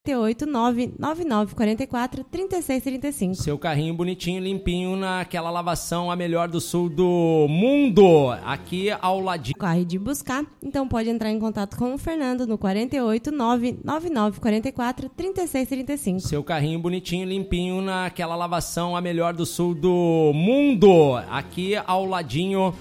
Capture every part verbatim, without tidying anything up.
oito nove nove nove quatro quatro três seis três cinco. Seu carrinho bonitinho, limpinho, naquela lavação a melhor do sul do mundo, aqui ao ladinho. Corre de buscar, então pode entrar em contato com o Fernando no quatro oito nove nove nove quatro quatro três seis três cinco. Seu carrinho bonitinho, limpinho, naquela lavação a melhor do sul do mundo, aqui ao ladinho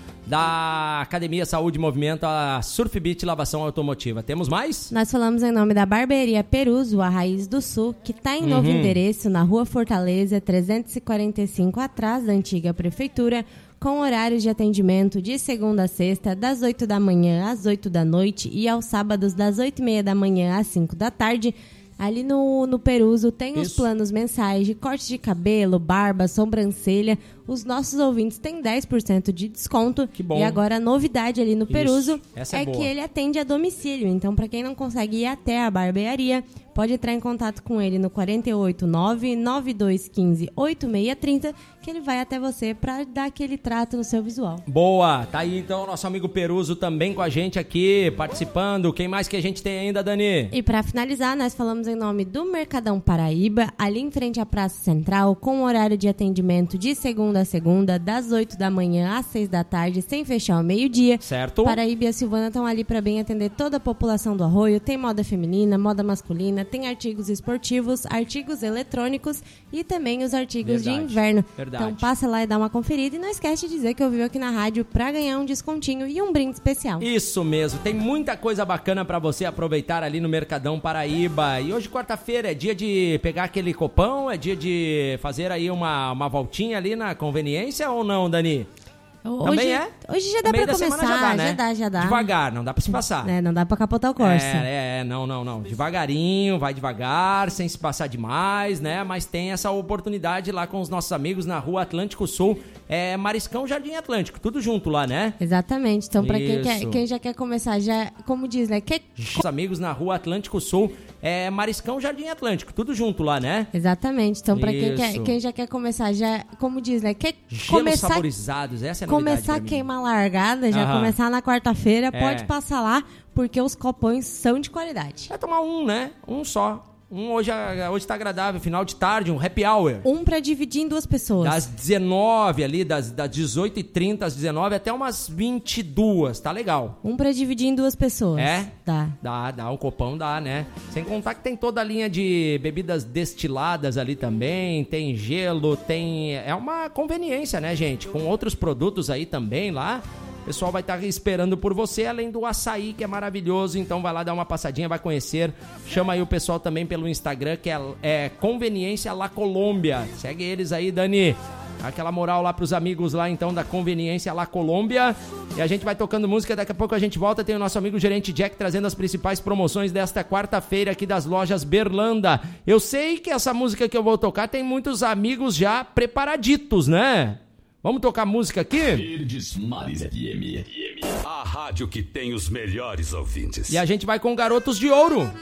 da Academia Saúde e Movimento, a Surf Beat Lavação Automotiva. Temos mais? Nós falamos em nome da Barbearia Peruso, a Raiz do Sul, que está em novo uhum. endereço na Rua Fortaleza, trezentos e quarenta e cinco, atrás da antiga prefeitura, com horários de atendimento de segunda a sexta, das oito da manhã às oito da noite e aos sábados das oito e meia da manhã às cinco da tarde. Ali no, no Peruso tem Isso. os planos mensais de corte de cabelo, barba, sobrancelha. Os nossos ouvintes têm dez por cento de desconto. Que bom. E agora a novidade ali no Peruso é, é que ele atende a domicílio. Então, para quem não consegue ir até a barbearia, pode entrar em contato com ele no quatro oito nove nove dois um cinco oito seis três zero, que ele vai até você para dar aquele trato no seu visual. Boa! Tá aí então o nosso amigo Peruso também com a gente aqui, participando. Quem mais que a gente tem ainda, Dani? E para finalizar, nós falamos em nome do Mercadão Paraíba, ali em frente à Praça Central, com horário de atendimento de segunda a segunda, das oito da manhã às seis da tarde, sem fechar ao meio-dia. Certo. Paraíba e a Silvana estão ali para bem atender toda a população do Arroio. Tem moda feminina, moda masculina, tem artigos esportivos, artigos eletrônicos e também os artigos Verdade. de inverno. Verdade. Então passa lá e dá uma conferida e não esquece de dizer que ouviu aqui na rádio para ganhar um descontinho e um brinde especial. Isso mesmo, tem muita coisa bacana para você aproveitar ali no Mercadão Paraíba. E hoje, quarta-feira, é dia de pegar aquele copão, é dia de fazer aí uma, uma voltinha ali na conveniência ou não, Dani? Hoje, Também é? Hoje já dá pra começar, já dá, né? já dá, já dá. Devagar, não dá pra se passar. É, não dá pra capotar o Corsa. É, é, não, não, não. Devagarinho, vai devagar, sem se passar demais, né? Mas tem essa oportunidade lá com os nossos amigos na Rua Atlântico Sul, é Mariscão Jardim Atlântico, tudo junto lá, né? Exatamente, então pra quem, quer, quem já quer começar, já, como diz, né? Quer... Os amigos na Rua Atlântico Sul, é Mariscão Jardim Atlântico, tudo junto lá, né? Exatamente, então pra quem, quer, quem já quer começar, já, como diz, né? Quer Gelos começar... saborizados, essa é a novidade. Começar a queimar largada, já Aham. começar na quarta-feira, É. pode passar lá, porque os copões são de qualidade. Vai tomar um, né? Um só. Um hoje, hoje tá agradável, final de tarde, um happy hour. Um pra dividir em duas pessoas. Das dezenove ali, das, das dezoito e trinta às dezenove até umas vinte e duas, tá legal. Um pra dividir em duas pessoas. É? Dá. Dá, dá, o copão dá, né? Sem contar que tem toda a linha de bebidas destiladas ali também, tem gelo, tem... É uma conveniência, né, gente? Com outros produtos aí também lá. O pessoal vai estar esperando por você, além do açaí, que é maravilhoso. Então vai lá dar uma passadinha, vai conhecer. Chama aí o pessoal também pelo Instagram, que é, é Conveniência La Colômbia. Segue eles aí, Dani. Aquela moral lá pros amigos lá, então, da Conveniência La Colômbia. E a gente vai tocando música, daqui a pouco a gente volta. Tem o nosso amigo gerente Jack trazendo as principais promoções desta quarta-feira aqui das lojas Berlanda. Eu sei que essa música que eu vou tocar tem muitos amigos já preparaditos, né? Vamos tocar música aqui? Verdes Mares F M. A rádio que tem os melhores ouvintes. E a gente vai com Garotos de Ouro.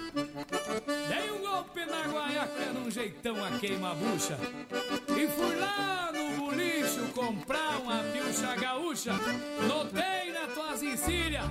Dei um golpe na guaiaca num jeitão a queima-bucha e fui lá no bolicho comprar uma pilcha gaúcha. Notei na tua Sicília